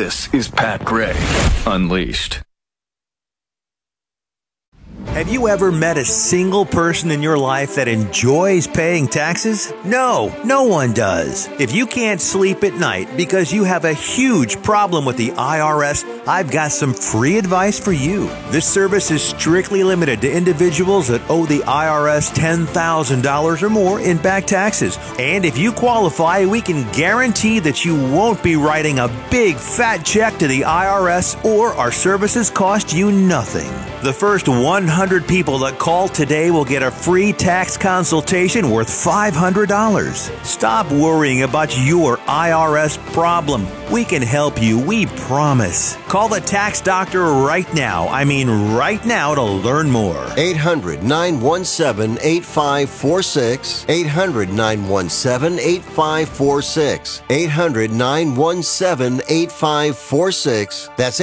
This is Pat Gray Unleashed. Have you ever met a single person in your life that enjoys paying taxes? No, no one does. If you can't sleep at night because you have a huge problem with the IRS, I've got some free advice for you. This service is strictly limited to individuals that owe the IRS $10,000 or more in back taxes. And if you qualify, we can guarantee that you won't be writing a big fat check to the IRS, or our services cost you nothing. The first 100 people that call today will get a free tax consultation worth $500. Stop worrying about your IRS problem. We can help you, we promise. Call the tax doctor right now. I mean right now, to learn more. 800-917-8546. 800-917-8546. 800-917-8546. That's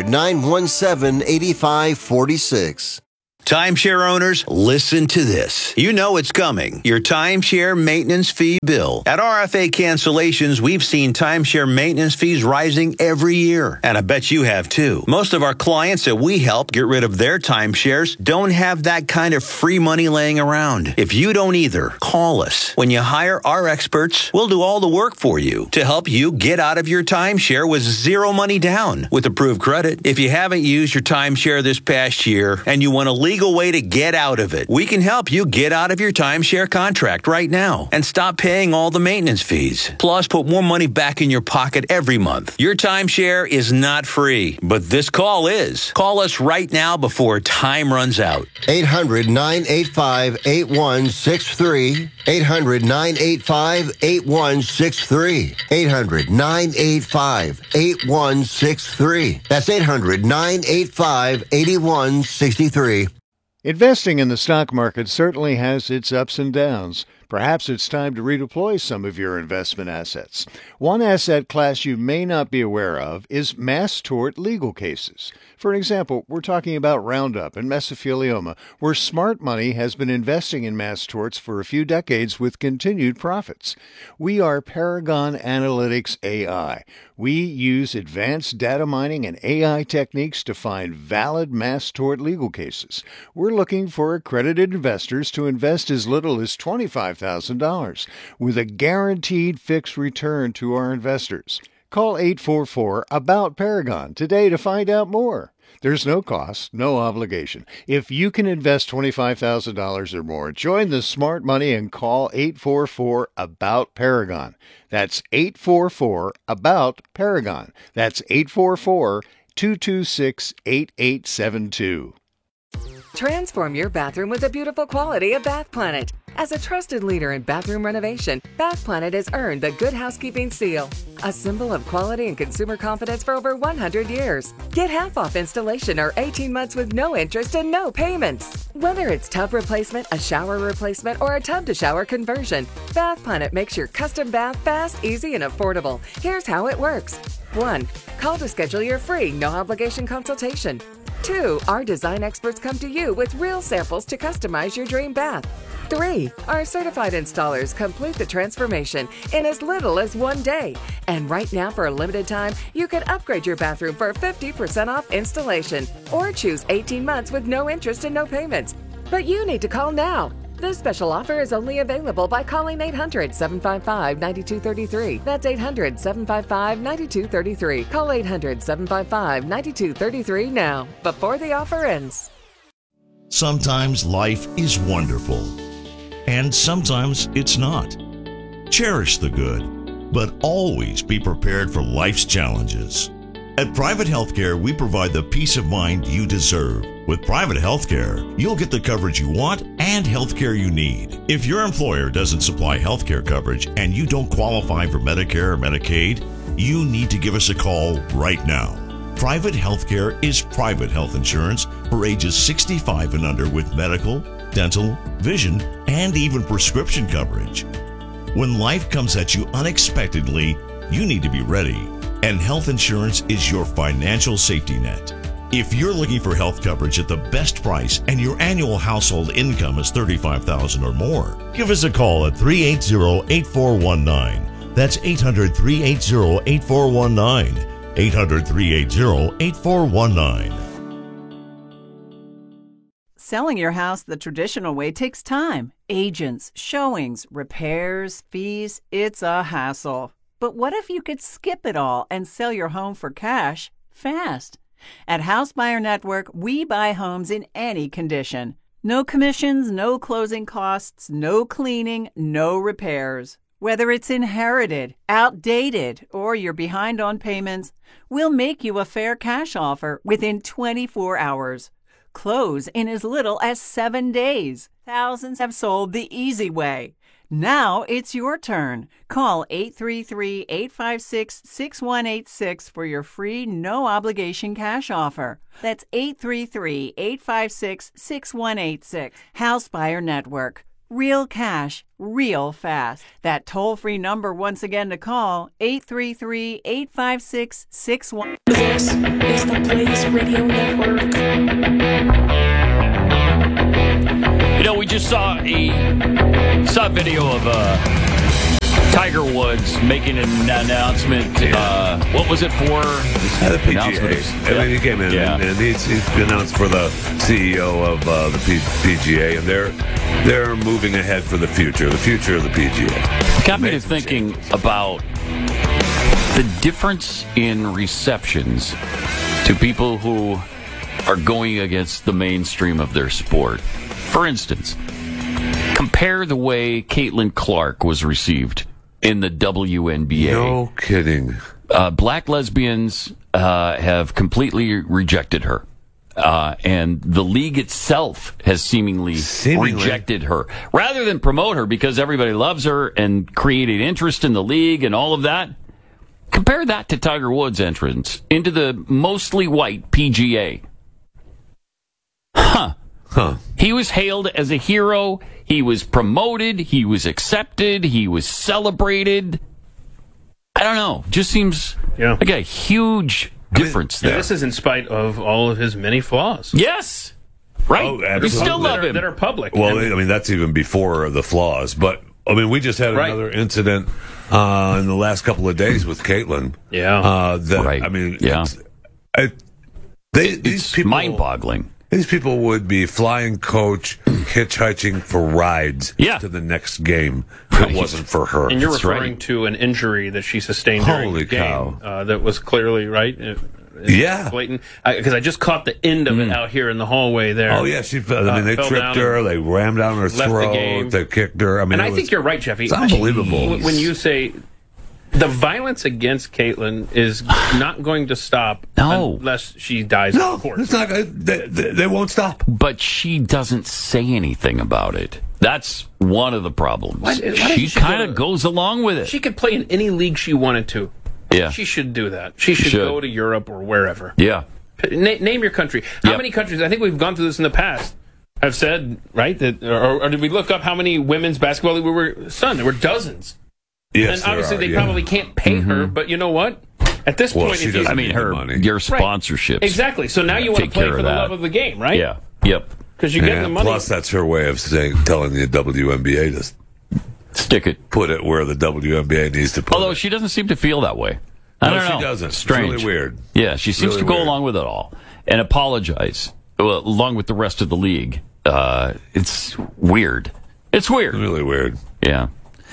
800-917-8546. Timeshare owners, listen to this. You know it's coming. Your timeshare maintenance fee bill. At RFA Cancellations, we've seen timeshare maintenance fees rising every year. And I bet you have too. Most of our clients that we help get rid of their timeshares don't have that kind of free money laying around. If you don't either, call us. When you hire our experts, we'll do all the work for you to help you get out of your timeshare with zero money down with approved credit. If you haven't used your timeshare this past year and you want to legal way to get out of it, we can help you get out of your timeshare contract right now and stop paying all the maintenance fees. Plus, put more money back in your pocket every month. Your timeshare is not free, but this call is. Call us right now before time runs out. 800-985-8163. 800-985-8163. 800-985-8163. That's 800-985-8163. Investing in the stock market certainly has its ups and downs. Perhaps it's time to redeploy some of your investment assets. One asset class you may not be aware of is mass tort legal cases. For example, we're talking about Roundup and mesothelioma, where smart money has been investing in mass torts for a few decades with continued profits. We are Paragon Analytics AI. We use advanced data mining and AI techniques to find valid mass tort legal cases. We're looking for accredited investors to invest as little as $25,000 with a guaranteed fixed return to our investors. Call 844-ABOUT-PARAGON today to find out more. There's no cost, no obligation. If you can invest $25,000 or more, join the smart money and call 844-ABOUT-PARAGON. That's 844-ABOUT-PARAGON. That's 844-226-8872. Transform your bathroom with the beautiful quality of Bath Planet. As a trusted leader in bathroom renovation, Bath Planet has earned the Good Housekeeping seal, a symbol of quality and consumer confidence for over 100 years. Get half off installation or 18 months with no interest and no payments. Whether it's tub replacement, a shower replacement, or a tub-to-shower conversion, Bath Planet makes your custom bath fast, easy, and affordable. Here's how it works. 1. Call to schedule your free, no-obligation consultation. 2. Our design experts come to you with real samples to customize your dream bath. 3. Our certified installers complete the transformation in as little as 1 day. And right now, for a limited time, you can upgrade your bathroom for 50% off installation or choose 18 months with no interest and no payments. But you need to call now. This special offer is only available by calling 800-755-9233. That's 800-755-9233. Call 800-755-9233 now, before the offer ends. Sometimes life is wonderful, and sometimes it's not. Cherish the good, but always be prepared for life's challenges. At Private Healthcare, we provide the peace of mind you deserve. With private healthcare, you'll get the coverage you want and healthcare you need. If your employer doesn't supply healthcare coverage and you don't qualify for Medicare or Medicaid, you need to give us a call right now. Private healthcare is private health insurance for ages 65 and under with medical, dental, vision, and even prescription coverage. When life comes at you unexpectedly, you need to be ready, and health insurance is your financial safety net. If you're looking for health coverage at the best price and your annual household income is $35,000 or more, give us a call at 380-8419. That's 800-380-8419. 800-380-8419. Selling your house the traditional way takes time. Agents, showings, repairs, fees. It's a hassle. But what if you could skip it all and sell your home for cash fast? At House Buyer Network, we buy homes in any condition. No commissions, no closing costs, no cleaning, no repairs. Whether it's inherited, outdated, or you're behind on payments, we'll make you a fair cash offer within 24 hours. Close in as little as 7 days. Thousands have sold the easy way. Now it's your turn. Call 833-856-6186 for your free, no-obligation cash offer. That's 833-856-6186. House Buyer Network. Real cash, real fast. That toll-free number once again to call, 833-856-6186. This is the Blaze Radio Network. You know, we just saw a video of Tiger Woods making an announcement. What was it for? The PGA. I mean, he came in and he's announced for the CEO of the PGA, and they're moving ahead for the future of the PGA. Got me to thinking about the difference in receptions to people who are going against the mainstream of their sport. For instance, compare the way Caitlin Clark was received in the WNBA. No kidding. Black lesbians have completely rejected her. And the league itself has seemingly rejected her. Rather than promote her because everybody loves her and created interest in the league and all of that, compare that to Tiger Woods' entrance into the mostly white PGA. Huh. He was hailed as a hero. He was promoted. He was accepted. He was celebrated. I don't know. Just seems like a huge difference there. This is in spite of all of his many flaws. Yes. Right. Oh, you still love him. That are public. Well, I mean, that's even before the flaws. But, I mean, we just had another incident in the last couple of days with Caitlin. Yeah. I mean, it's people, mind-boggling. These people would be flying coach, hitchhiking for rides to the next game if it wasn't for her. And you're referring to an injury that she sustained during the game that was clearly, blatant. Because I just caught the end of it out here in the hallway there. Oh, yeah. They tripped her. They rammed down her throat. They kicked her. I mean, I think you're right, Jeffy. It's unbelievable. When you say the violence against Caitlin is not going to stop unless she dies in court. It's not. They won't stop. But she doesn't say anything about it. That's one of the problems. She kind of goes along with it. She could play in any league she wanted to. Yeah. She should do that. She should go to Europe or wherever. Yeah. Name your country. How many countries, I think we've gone through this in the past, have said, that, or did we look up how many women's basketball league there were dozens. Yes, and obviously they probably can't pay her, but you know what? At this point, she doesn't need the money. Your sponsorships. Exactly. So now you want to play for the love of the game, right? Yeah. Yep. Because you get the money. Plus, that's her way of telling the WNBA to stick it, put it where the WNBA needs to put it. Although she doesn't seem to feel that way. I don't know. She doesn't. Strange. It's really weird. Yeah, she seems to go along with it all and apologize along with the rest of the league. It's weird. It's weird. Really weird. Yeah.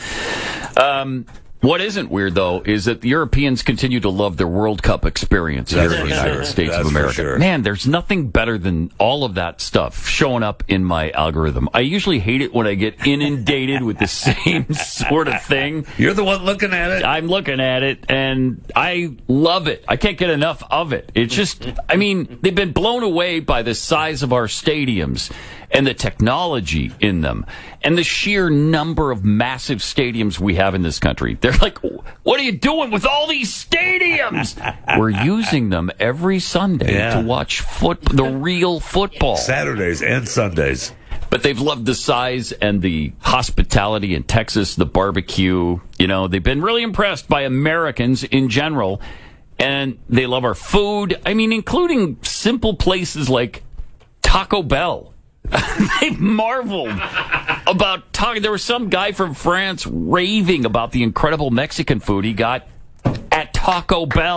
What isn't weird, though, is that the Europeans continue to love their World Cup experience here in the United States of America. Sure. Man, there's nothing better than all of that stuff showing up in my algorithm. I usually hate it when I get inundated with the same sort of thing. You're the one looking at it. I'm looking at it, and I love it. I can't get enough of it. It's just, I mean, they've been blown away by the size of our stadiums and the technology in them and the sheer number of massive stadiums we have in this country. They're like, what are you doing with all these stadiums? We're using them every Sunday to watch the real football. Saturdays and Sundays. But they've loved the size and the hospitality in Texas, the barbecue. You know, they've been really impressed by Americans in general. And they love our food. I mean, including simple places like Taco Bell. They marveled about talking. There was some guy from France raving about the incredible Mexican food he got at Taco Bell.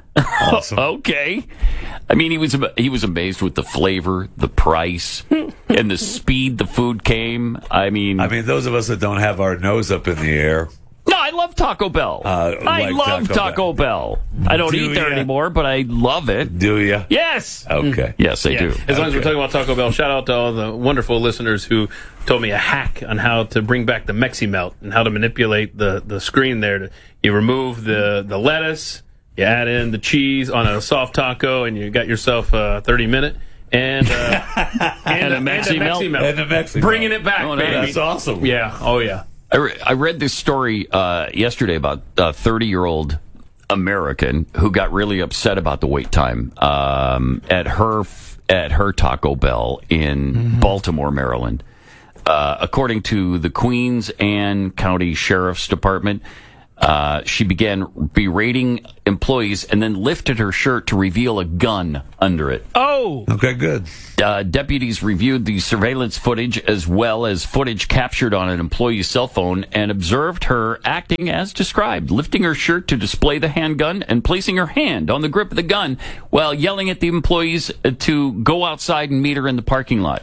Awesome. Okay. I mean, he was amazed with the flavor, the price, and the speed the food came. I mean, those of us that don't have our nose up in the air. No, I love Taco Bell. I love Taco Bell. I don't eat there anymore, but I love it. Do you? Yes. Okay. Yes, I do. As long as we're talking about Taco Bell, shout out to all the wonderful listeners who told me a hack on how to bring back the Mexi-Melt and how to manipulate the screen there. You remove the lettuce, you add in the cheese on a soft taco, and you got yourself a 30-minute. And a Mexi-Melt. And a Mexi-Melt. Bringing it back, baby. That's awesome. Yeah. Oh, yeah. I read this story yesterday about a 30-year-old American who got really upset about the wait time at her Taco Bell in Baltimore, Maryland. According to the Queens Anne County Sheriff's Department, she began berating employees and then lifted her shirt to reveal a gun under it. Oh! Okay, good. Deputies reviewed the surveillance footage as well as footage captured on an employee's cell phone and observed her acting as described, lifting her shirt to display the handgun and placing her hand on the grip of the gun while yelling at the employees to go outside and meet her in the parking lot.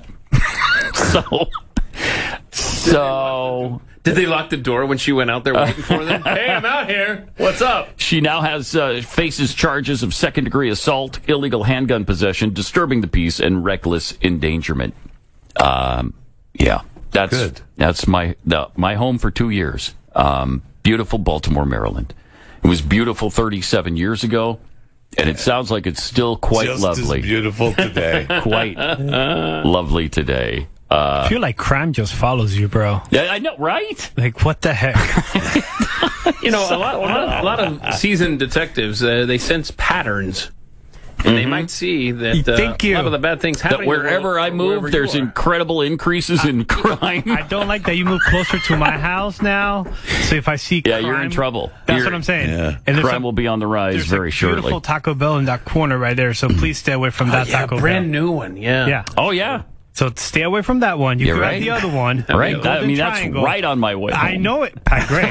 So... Did they lock the door when she went out there waiting for them? Hey, I'm out here. What's up? She now faces charges of second-degree assault, illegal handgun possession, disturbing the peace, and reckless endangerment. Yeah, that's good. That's my home for 2 years. Beautiful Baltimore, Maryland. It was beautiful 37 years ago, and it sounds like it's still quite lovely. As beautiful today. Quite lovely today. I feel like crime just follows you, bro. Yeah, I know, right? Like, what the heck? A lot of seasoned detectives, they sense patterns. And they might see that a lot of the bad things happening. That wherever I move, there's incredible increases in crime. I don't like that you move closer to my house now. So if I see crime... Yeah, you're in trouble. That's what I'm saying. Yeah. And crime will be on the rise very shortly. There's a beautiful Taco Bell in that corner right there, so please stay away from that Taco Bell. Brand new one, Yeah. Oh, yeah. So stay away from that one. You grab the other one. Right. That's right on my way home. I know it, Pat Gray.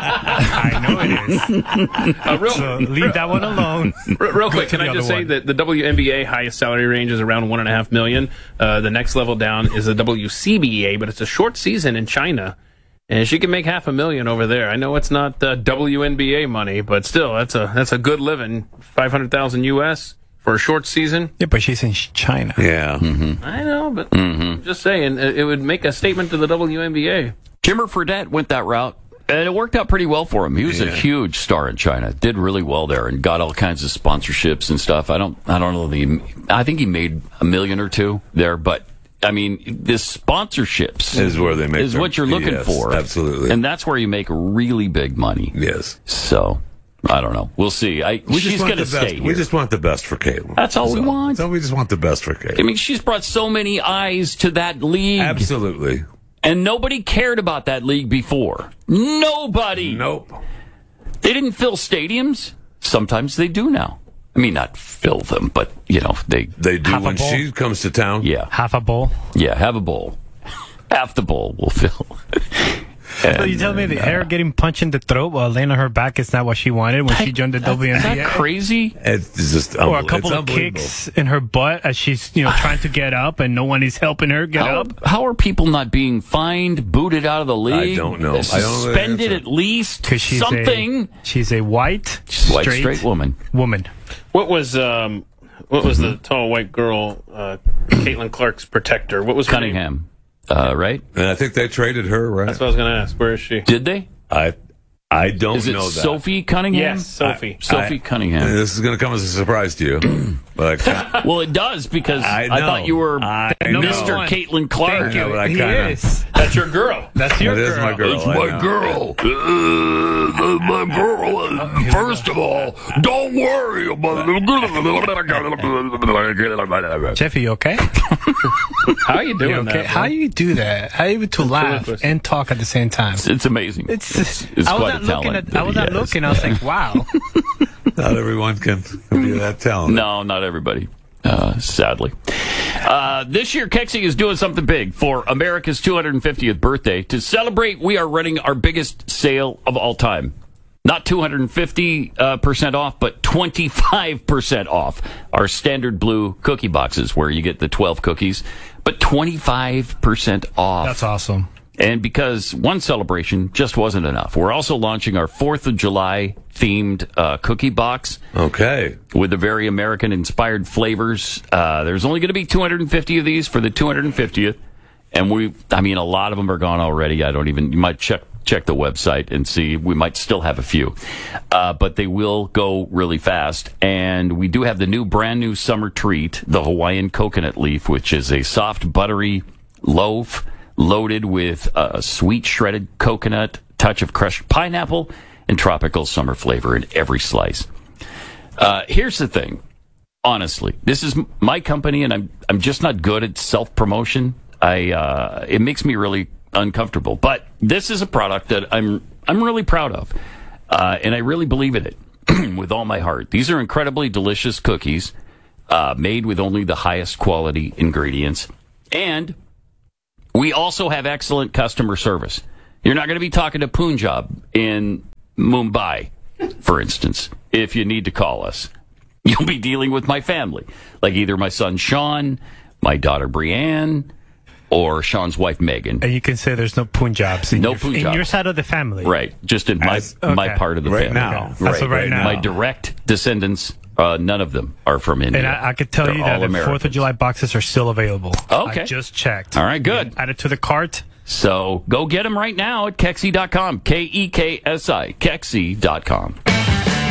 I know it is. So leave that one alone. Real quick, can I just say that the WNBA highest salary range is around $1.5 million. The next level down is the WCBA, but it's a short season in China. And she can make $500,000 over there. I know it's not WNBA money, but still, that's a good living. $500,000 US. For a short season? Yeah, but she's in China. Yeah. Mm-hmm. I know, but I'm just saying, it would make a statement to the WNBA. Jimmer Fredette went that route, and it worked out pretty well for him. He was a huge star in China, did really well there, and got all kinds of sponsorships and stuff. I don't know. I think he made $1 million or $2 million there, but I mean, this sponsorships is where they make is what you're looking for. Absolutely, and that's where you make really big money. Yes. So. I don't know. We'll see. She's going to stay here. We just want the best for Caitlin. That's all we want. So we just want the best for Caitlin. I mean, she's brought so many eyes to that league. Absolutely. And nobody cared about that league before. Nobody. Nope. They didn't fill stadiums. Sometimes they do now. I mean, not fill them, but, they do when she comes to town. Yeah. Half a bowl? Yeah, have a bowl. Half the bowl will fill. So you tell me that her getting punched in the throat while laying on her back is not what she wanted when she joined the WNBA? Is that crazy? It's just or a couple of kicks in her butt as she's trying to get up and no one is helping her get up. How are people not being fined, booted out of the league? I don't know. Suspended at least? Because something. She's a white, straight woman. What was the tall white girl, Caitlin Clark's protector? What was Cunningham? Right? And I think they traded her, right? That's what I was going to ask. Where is she? Did they? I don't know that. Is it Sophie Cunningham? Yes, Sophie. Sophie Cunningham. This is going to come as a surprise to you. Well, it does, because I thought you were Mr. Caitlin Clark. He is. That's your girl. That's your girl. That is my girl. It's my girl. My girl. First of all, don't worry about it. Jeffy, you okay? How are you doing that? How do you do that? How are you able to laugh and talk at the same time? It's amazing. It's quite a talent. I was not looking. I was like, wow. Not everyone can be that talented. No, not everybody. Sadly. This year, Kexi is doing something big for America's 250th birthday. To celebrate, we are running our biggest sale of all time. Not 250% off, but 25% off our standard blue cookie boxes where you get the 12 cookies, but 25% off. That's awesome. And because one celebration just wasn't enough, we're also launching our 4th of July themed cookie box. Okay. With the very American-inspired flavors. There's only going to be 250 of these for the 250th. And a lot of them are gone already. You might check the website and see. We might still have a few. But they will go really fast. And we do have the brand new summer treat, the Hawaiian coconut leaf, which is a soft, buttery loaf loaded with sweet shredded coconut, touch of crushed pineapple, and tropical summer flavor in every slice. Here's the thing. Honestly, this is my company, and I'm just not good at self-promotion. It makes me really uncomfortable. But this is a product that I'm really proud of, and I really believe in it with all my heart. These are incredibly delicious cookies made with only the highest quality ingredients, and we also have excellent customer service. You're not going to be talking to Punjab in Mumbai, for instance, if you need to call us. You'll be dealing with my family, like either my son Sean, my daughter Brianne, or Sean's wife Megan. And you can say there's no Punjabs in your side of the family. Right, just in my part of the family. Now. Okay. Right now. My direct descendants, none of them are from India. And I could tell you that the 4th of July boxes are still available. Okay. I just checked. All right, good. Add it to the cart. So go get them right now at Kexi.com. Kexi, Kexi.com.